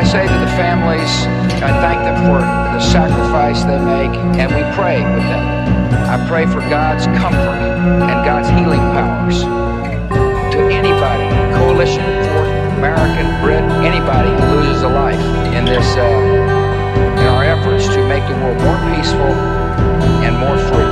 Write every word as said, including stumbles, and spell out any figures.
say to the families, I thank them for the sacrifice they make, and we pray with them. I pray for God's comfort and God's healing powers to anybody, Coalition for American Brit, anybody who loses a life in this, uh, in our efforts to make the world more peaceful and more free.